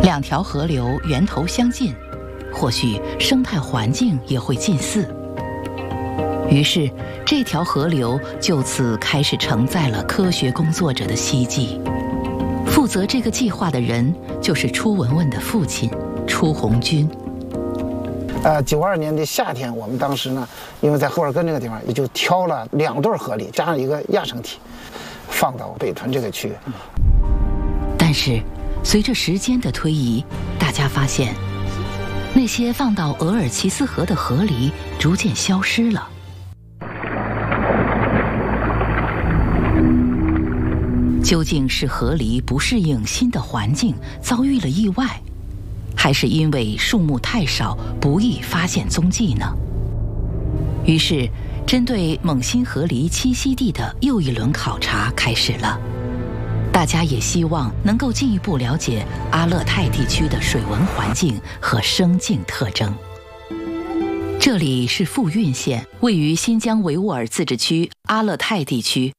两条河流源头相近，或许生态环境也会近似。于是，这条河流就此开始承载了科学工作者的希冀。负责这个计划的人就是初文文的父亲初红军。 92年的夏天，我们当时呢，因为在后尔根这个地方，也就挑了2对河狸，加上一个亚成体，放到北屯这个区域。 但是，随着时间的推移，大家发现，那些放到额尔齐斯河的河狸逐渐消失了。究竟是河狸不适应新的环境，遭遇了意外，还是因为数目太少，不易发现踪迹呢？于是，针对蒙辛河狸栖息地的又一轮考察开始了。大家也希望能够进一步了解阿勒泰地区的水文环境和生境特征。这里是富蕴县，位于新疆维吾尔自治区阿勒泰地区。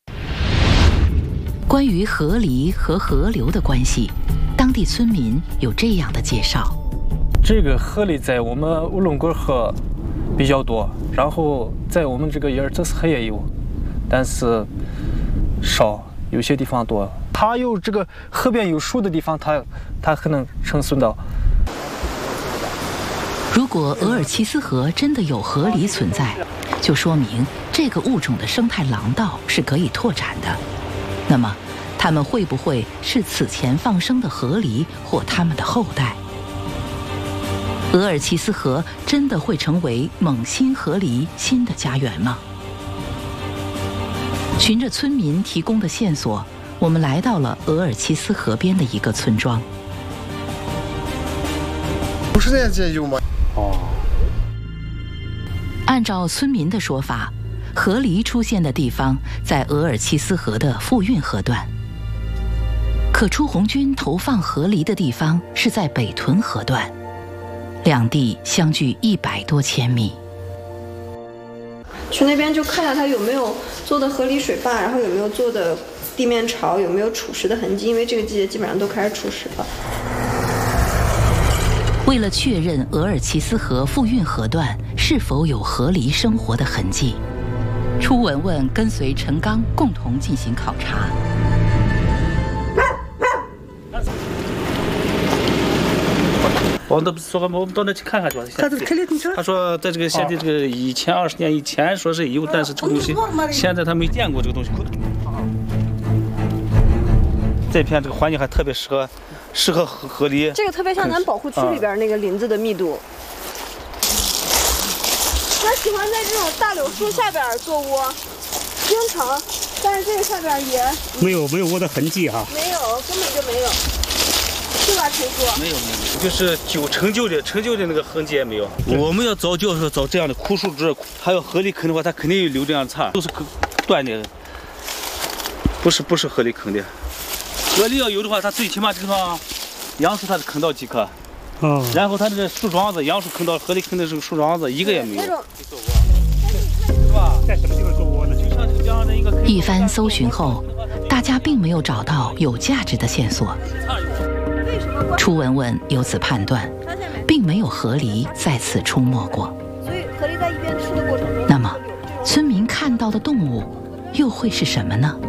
关于河狸和河流的关系，当地村民有这样的介绍： 这个河狸在我们乌伦果河比较多，然后在我们这个伊尔泽斯河也有，但是少，有些地方多。它有这个河边有树的地方，它可能生存到。 如果额尔齐斯河真的有河狸存在，就说明这个物种的生态廊道是可以拓展的。那么，它们会不会是此前放生的河狸或它们的后代？额尔齐斯河真的会成为蒙辛河狸新的家园吗？循着村民提供的线索，我们来到了额尔齐斯河边的一个村庄。 50年前有吗？ 按照村民的说法，河狸出现的地方在额尔齐斯河的富蕴河段，可初红军投放河狸的地方是在北屯河段，两地相距100多千米。 去那边就看看它有没有做的河狸水坝，然后有没有做的地面槽，有没有储食的痕迹，因为这个季节基本上都开始储食了。 为了确认额尔齐斯河富蕴河段是否有河狸生活的痕迹，初文文跟随陈刚共同进行考察。 我们到那去看看去吧。他说在这个县的这个以前20年以前说是有，但是这个东西现在他没见过这个东西。这片这个环境还特别适合河狸。 这个特别像咱保护区里边那个林子的密度。他喜欢在这种大柳树下边做窝，经常，但是这个下边也没有窝的痕迹哈。 没有，根本就没有。是吧，陈叔？ 没有，就是陈旧的那个痕迹也没有。我们要找就是找这样的枯树枝，还有河狸坑的话，它肯定有留这样的刺，都是断的，不是河狸坑的。河狸要有的话，它最起码这个地方杨树它是坑到几棵，然后它这个树桩子杨树坑到河狸坑的这个树桩子一个也没有。 在什么地方做窝呢？ 就像这个江上的一个。 一番搜寻后，大家并没有找到有价值的线索。初文文由此判断，并没有河狸在此出没过。 所以河狸在一边吃的过程中， 那么，村民看到的动物又会是什么呢？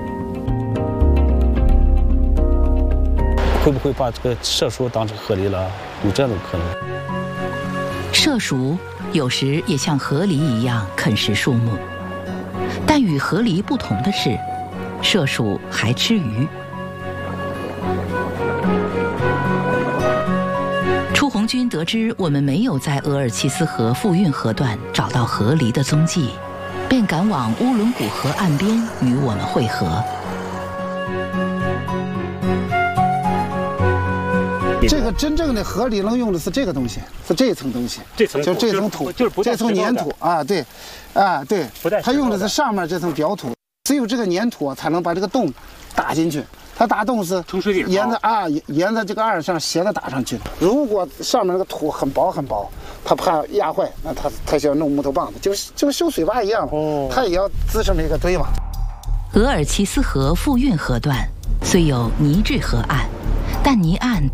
会不会把这个麝鼠当成河狸了？有这种可能。 麝鼠有时也像河狸一样啃食树木，但与河狸不同的是，麝鼠还吃鱼。初红军得知我们没有在额尔齐斯河富蕴河段找到河狸的踪迹，便赶往乌伦古河岸边与我们会合。 这个真正的河狸能用的是这个东西，是这一层东西，就这层土，这层粘土啊，对，对，它用的是上面这层表土，只有这个粘土才能把这个洞打进去。它打洞是沿着这个岸上斜着打上去的。如果上面那个土很薄很薄，它怕压坏，那它需要弄木头棒子，就修水坝一样，它也要滋生一个堆嘛。 额尔齐斯河富蕴河段虽有泥质河岸，但泥岸